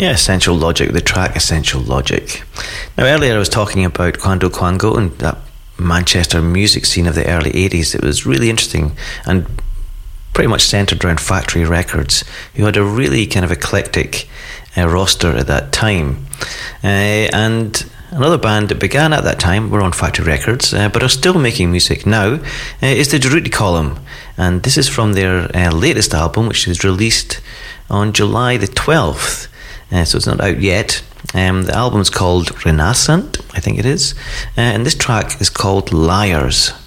Yeah, Essential Logic, the track Essential Logic. Now, earlier I was talking about Quando Quango and that Manchester music scene of the early 80s. It was really interesting and pretty much centred around Factory Records, who had a really kind of eclectic roster at that time. And another band that began at that time were on Factory Records, but are still making music now, is the Durruti Column. And this is from their latest album, which was released on July the 12th. So it's not out yet. The album's called Renascent, I think it is. And this track is called Liars.